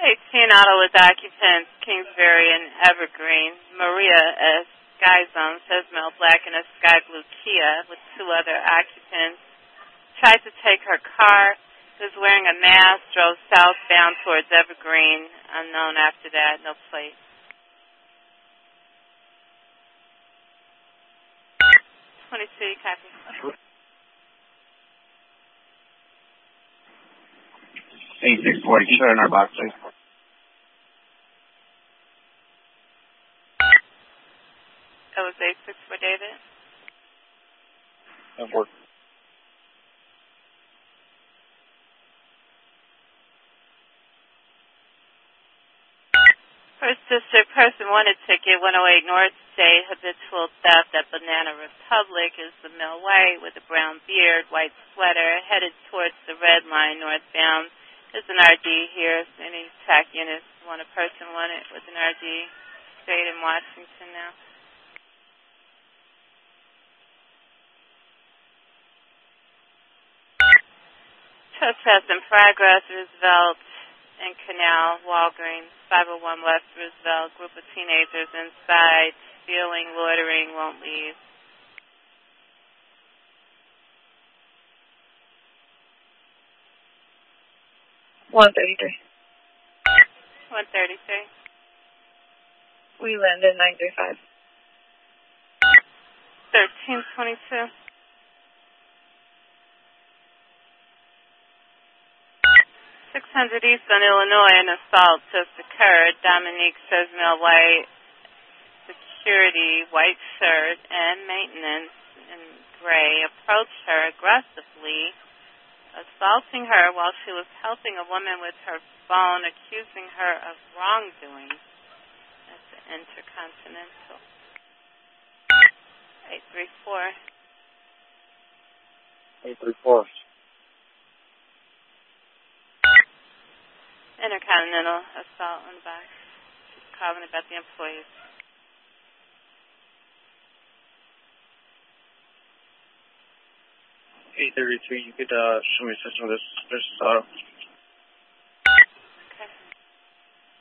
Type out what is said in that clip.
18 auto with occupants, Kingsbury and Evergreen. Maria S. Sky Zone, says male black in a sky blue Kia with two other occupants. Tried to take her car, was wearing a mask, drove southbound towards Evergreen. Unknown after that, no plate. 22, copy. 8640, keep it in our box, please. That was 86 for David. That worked. First District, person wanted ticket, 108 North State, habitual theft at Banana Republic, is the male white with a brown beard, white sweater, headed towards the red line northbound. There's an RD here. Any TAC units want a person wanted with an RD state in Washington now? Trespass in progress, Roosevelt and Canal, Walgreens, 501 West Roosevelt, group of teenagers inside, stealing, loitering, won't leave. $133. 133. We landed 935. 1322. 600 East on Illinois, an assault just occurred. Dominique says male white, security, white shirt, and maintenance in gray approached her aggressively, assaulting her while she was helping a woman with her phone, accusing her of wrongdoing. That's the Intercontinental. 834. 834. Intercontinental assault on the box. She's calling about the employees. 833, you could show me system this auto.